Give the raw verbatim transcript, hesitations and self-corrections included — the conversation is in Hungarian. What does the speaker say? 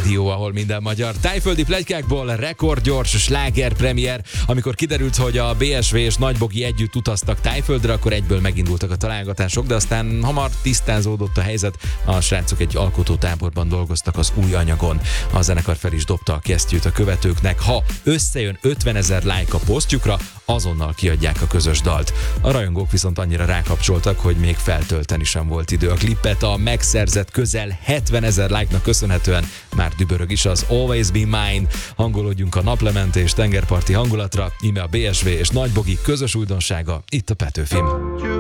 rádió, ahol minden magyar. Tájföldi pletykákból rekordgyors sláger premier. Amikor kiderült, hogy a bé es vé és Nagybogi együtt utaztak Tájföldre, akkor egyből megindultak a találgatások, de aztán hamar tisztázódott a helyzet. A srácok egy alkotótáborban dolgoztak az új anyagon. A zenekar fel is dobta a kesztyűt a követőknek. Ha összejön ötvenezer like a posztjukra, azonnal kiadják a közös dalt. A rajongók viszont annyira rákapcsoltak, hogy még feltölteni sem volt idő. A klippet a megszerzett közel hetvenezer like-nak köszönhetően már dübörög is az Always Be Mine. Hangolódjunk a naplementés tengerparti hangulatra, íme a bé es vé és Nagybogi közös újdonsága itt a Petőfim.